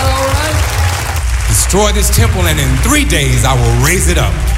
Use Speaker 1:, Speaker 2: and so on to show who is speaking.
Speaker 1: that all right?
Speaker 2: Destroy this temple, and in 3 days I will raise it up.